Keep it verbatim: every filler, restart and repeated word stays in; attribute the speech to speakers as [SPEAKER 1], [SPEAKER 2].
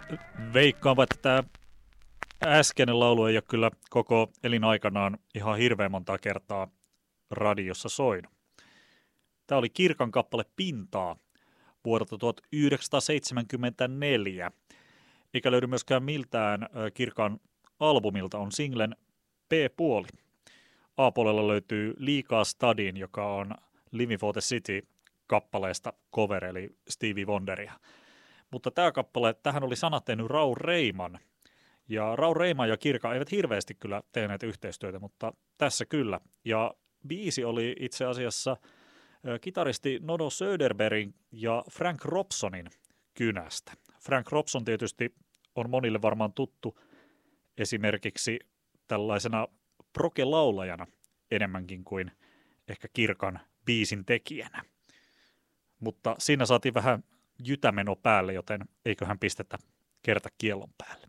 [SPEAKER 1] Veikkaanpa, että tämä äskeinen laulu ei ole kyllä koko elinaikanaan ihan hirveän montaa kertaa radiossa soinut. Tämä oli Kirkan kappale Pintaa vuodelta tuhatyhdeksänsataaseitsemänkymmentäneljä. Eikä löydy myöskään miltään Kirkan albumilta, on singlen B-puoli. A-puolella löytyy Liikaa Stadin, joka on Living for the City-kappaleesta cover, eli Stevie Wonderia. Mutta tämä kappale, tähän oli sanat tehnyt Raul Reiman. Ja Raul Reiman ja Kirka eivät hirveästi kyllä tehneet yhteistyötä, mutta tässä kyllä. Ja biisi oli itse asiassa kitaristi Nono Söderbergin ja Frank Robsonin kynästä. Frank Robson tietysti on monille varmaan tuttu esimerkiksi tällaisena proge-laulajana enemmänkin kuin ehkä Kirkan biisin tekijänä. Mutta siinä saatiin vähän jytämeno päälle, joten eiköhän pistetä kerta kiellon päälle.